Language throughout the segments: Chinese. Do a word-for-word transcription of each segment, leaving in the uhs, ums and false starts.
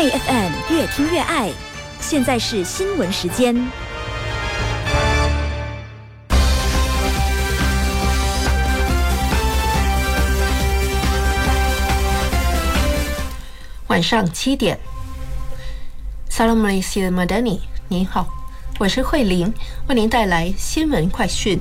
A F M 越听越爱，现在是新闻时间。 晚上七点 Salam Malaysia Madani， 您好，我是慧玲，为您带来新闻快讯。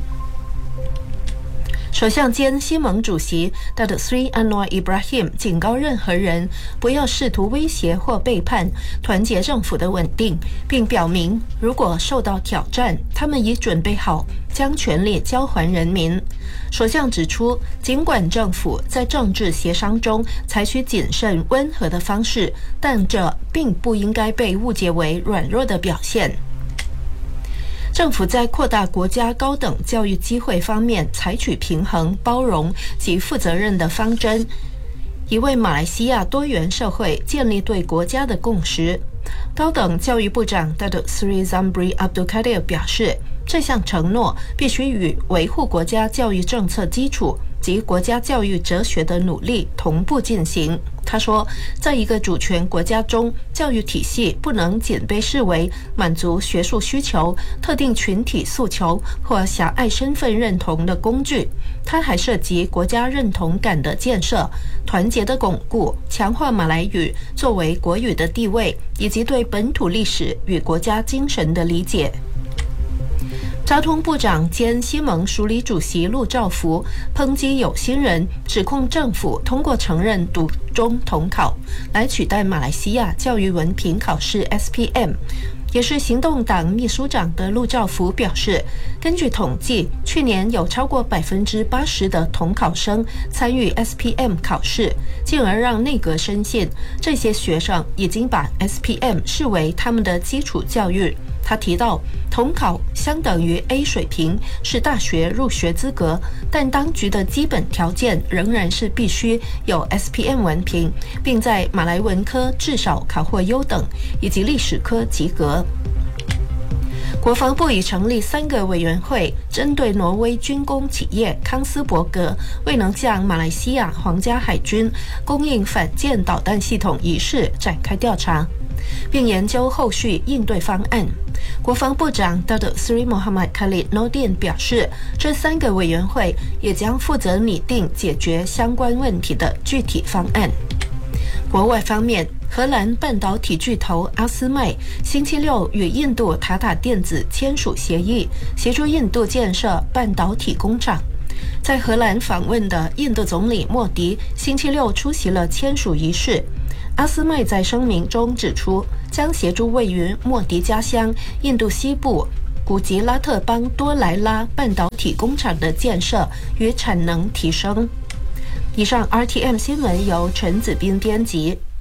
首相兼西盟主席 Datuk Seri Anwar Ibrahim 警告任何人不要试图威胁或背叛团结政府的稳定，并表明如果受到挑战，他们已准备好将权力交还人民。首相指出，尽管政府在政治协商中采取谨慎温和的方式，但这并不应该被误解为软弱的表现。政府在扩大国家高等教育机会方面采取平衡、包容及负责任的方针，以为马来西亚多元社会建立对国家的共识。高等教育部长 Datuk Seri Zambry Abdul Kadir 表示，这项承诺必须与维护国家教育政策基础及国家教育哲学的努力同步进行。他说，在一个主权国家中，教育体系不能仅被视为满足学术需求、特定群体诉求或狭隘身份认同的工具，它还涉及国家认同感的建设、团结的巩固、强化马来语作为国语的地位，以及对本土历史与国家精神的理解。交通部长兼西盟署理主席陆兆福抨击有心人指控政府通过承认读中统考来取代马来西亚教育文凭考试 S P M。 也是行动党秘书长的陆兆福表示，根据统计，去年有超过百分之八十的统考生参与 S P M 考试，进而让内阁深信这些学生已经把 S P M 视为他们的基础教育。他提到，统考相等于 A 水平，是大学入学资格，但当局的基本条件仍然是必须有 S P M 文凭，并在马来文科至少考获优等，以及历史科及格。国防部已成立三个委员会，针对挪威军工企业康斯伯格未能向马来西亚皇家海军供应反舰导弹系统一事展开调查，并研究后续应对方案。国防部长 Datuk Seri Mohammad Khalid Nordin 表示，这三个委员会也将负责拟定解决相关问题的具体方案。国外方面，荷兰半导体巨头阿斯麦星期六与印度塔塔电子签署协议，协助印度建设半导体工厂。在荷兰访问的印度总理莫迪星期六出席了签署仪式。阿斯麦在声明中指出，将协助位于莫迪家乡印度西部古吉拉特邦多莱拉半导体工厂的建设与产能提升。以上 R T M 新闻由陈子斌编辑。